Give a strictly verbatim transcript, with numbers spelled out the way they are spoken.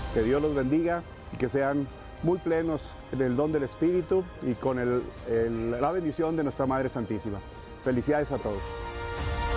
Que Dios los bendiga y que sean muy plenos en el don del Espíritu y con el, el, la bendición de nuestra Madre Santísima. Felicidades a todos.